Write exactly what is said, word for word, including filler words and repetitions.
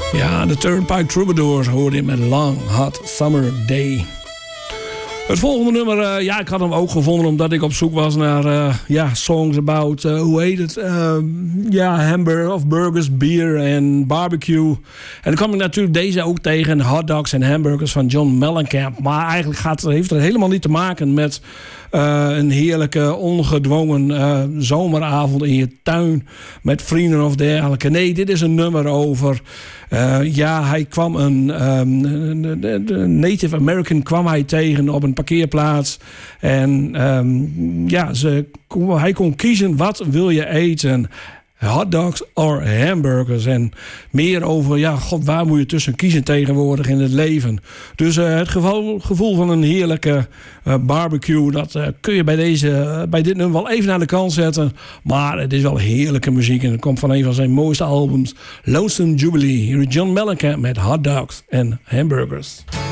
Ja, de Turnpike Troubadours hoorde je met Long Hot Summer Day. Het volgende nummer, uh, ja, ik had hem ook gevonden omdat ik op zoek was naar uh, ja, songs about, uh, hoe heet het? Uh, ja, hamburger of burgers, bier en barbecue. En dan kwam ik natuurlijk deze ook tegen, hot dogs en hamburgers van John Mellencamp. Maar eigenlijk gaat, heeft het helemaal niet te maken met uh, een heerlijke, ongedwongen uh, zomeravond in je tuin met vrienden of dergelijke. Nee, dit is een nummer over... Uh, ja, hij kwam een, um, een, een Native American kwam hij tegen op een parkeerplaats. En um, ja, ze, hij kon kiezen, wat wil je eten? Hot dogs of hamburgers. En meer over, ja, god, waar moet je tussen kiezen tegenwoordig in het leven? Dus uh, het gevoel, gevoel van een heerlijke uh, barbecue, dat uh, kun je bij, deze, uh, bij dit nummer wel even naar de kant zetten. Maar het is wel heerlijke muziek en het komt van een van zijn mooiste albums, Lonesome Jubilee. Hier is John Mellencamp met hot dogs en hamburgers.